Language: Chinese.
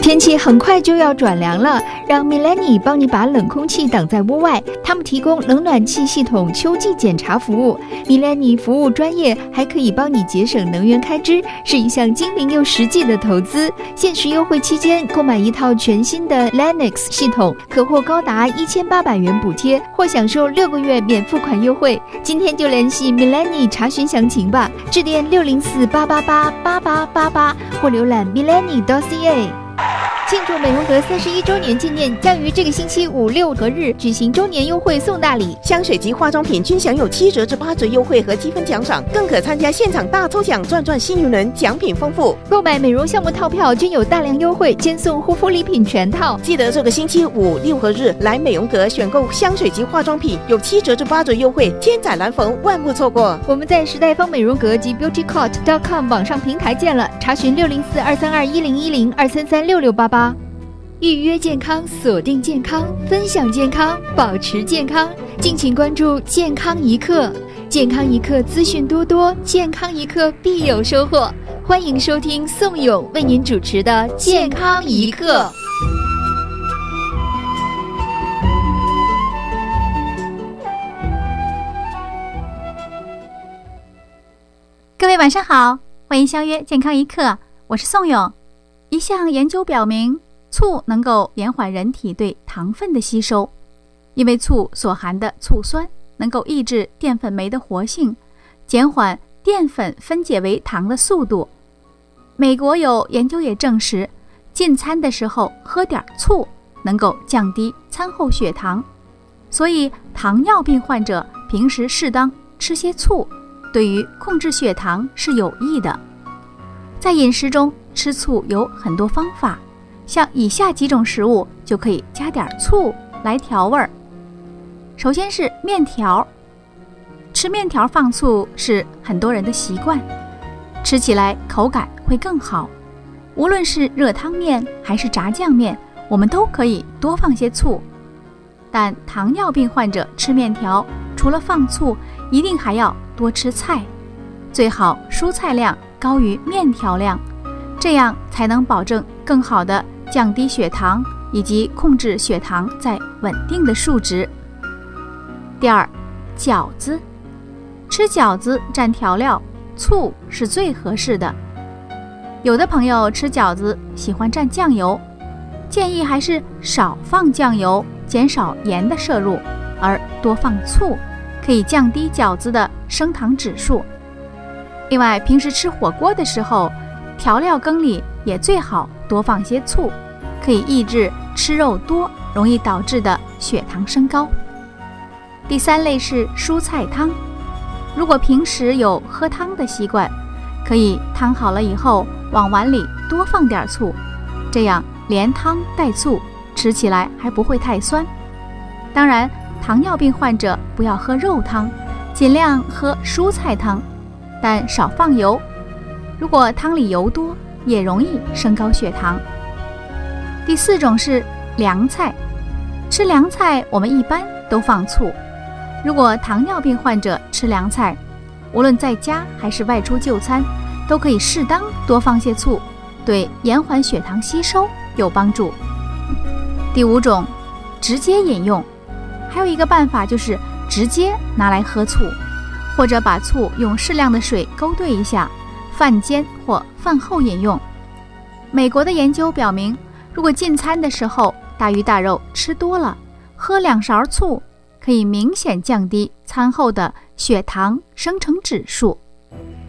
天气很快就要转凉了，让 Milani 帮你把冷空气挡在屋外。他们提供冷暖气系统秋季检查服务。Milani 服务专业，还可以帮你节省能源开支，是一项精明又实际的投资。限时优惠期间，购买一套全新的 Lennox 系统，可获高达1800元补贴，或享受6个月免付款优惠。今天就联系 Milani 查询详情吧，致电604-888-8888或浏览 milani.ca。庆祝美容阁31周年纪念，将于这个星期5、6和日举行周年优惠送大礼， 香水及化妆品均享有7折至8折优惠和积分奖赏，更可参加现场大抽奖，赚幸运人，奖品丰富。 购买美容项目套票均有大量优惠，兼送护肤礼品全套。 记得这个星期5、6和日来美容阁选购香水及化妆品，有7折至8折优惠，千载难逢，万不错过。 我们在时代芳美容阁及 beautycot.com 网上平台见了，查询604-232-1010、233-6688。预约健康，锁定健康，分享健康，保持健康。敬请关注健康一刻，健康一刻资讯多多，健康一刻必有收获。欢迎收听宋勇为您主持的健康一刻。 各位晚上好，欢迎相约健康一刻，我是宋勇。一项研究表明，醋能够延缓人体对糖分的吸收，因为醋所含的醋酸能够抑制淀粉酶的活性，减缓淀粉分解为糖的速度。美国有研究也证实，进餐的时候喝点醋能够降低餐后血糖，所以糖尿病患者平时适当吃些醋，对于控制血糖是有益的。在饮食中吃醋有很多方法，像以下几种食物就可以加点醋来调味儿。首先是面条，吃面条放醋是很多人的习惯，吃起来口感会更好。无论是热汤面还是炸酱面，我们都可以多放些醋。但糖尿病患者吃面条，除了放醋，一定还要多吃菜，最好蔬菜量高于面条量，这样才能保证更好的降低血糖以及控制血糖在稳定的数值。第二，饺子，吃饺子蘸调料，醋是最合适的。有的朋友吃饺子喜欢蘸酱油，建议还是少放酱油，减少盐的摄入，而多放醋，可以降低饺子的升糖指数。另外，平时吃火锅的时候，调料羹里也最好多放些醋，可以抑制吃肉多容易导致的血糖升高。第三类是蔬菜汤，如果平时有喝汤的习惯，可以汤好了以后往碗里多放点醋，这样连汤带醋，吃起来还不会太酸。当然，糖尿病患者不要喝肉汤，尽量喝蔬菜汤，但少放油，如果汤里油多，也容易升高血糖。第四种是凉菜，吃凉菜我们一般都放醋。如果糖尿病患者吃凉菜，无论在家还是外出就餐，都可以适当多放些醋，对延缓血糖吸收有帮助。第五种，直接饮用，还有一个办法就是直接拿来喝醋，或者把醋用适量的水勾兑一下，饭间或饭后饮用。美国的研究表明，如果进餐的时候大鱼大肉吃多了，喝2勺醋可以明显降低餐后的血糖生成指数。